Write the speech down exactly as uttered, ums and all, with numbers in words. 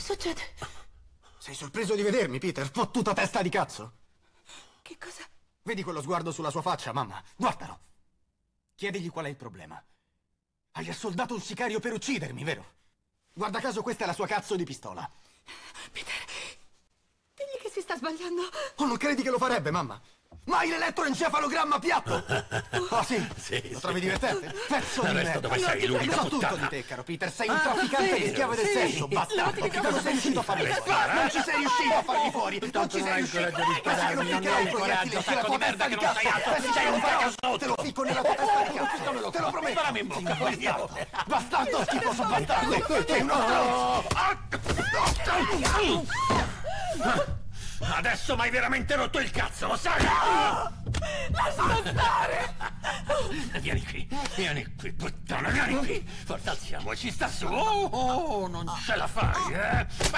succede? Sei sorpreso di vedermi, Peter? Fottuta testa di cazzo! Che cosa? Vedi quello sguardo sulla sua faccia, mamma? Guardalo! Chiedigli qual è il problema. Hai assoldato un sicario per uccidermi, vero? Guarda caso questa è la sua cazzo di pistola. Peter, digli che si sta sbagliando. Oh, non credi che lo farebbe, mamma? Mai l'elettroencefalogramma piatto! Oh, sì? Sì, Lo trovi sì. divertente? Pezzo di Resto merda! dove sei, l'unica So tutto puttana. di te, caro Peter. Sei un Ah, trafficante di davvero? schiave del Sì. sesso, bastardo! Che cosa sei riuscito a farmi fuori? Non ci sei riuscito a farmi fuori! Non ci sei riuscito! Non hai il coraggio di spararmi, non hai il coraggio, sacco di merda che non sei altro! Sei un cazzo! Te lo ficco nella tua testa di cazzo! Te lo prometto! Sparami in bocca, bastardo! Bastardo, schifoso bastardo! Sei uno stronzo! Adesso m'hai veramente rotto il cazzo, lo sai? Lascialo stare! Vieni qui, vieni qui, puttana, vieni qui! Forza, alziamoci, sta su! Oh, oh, non ce la fai, eh?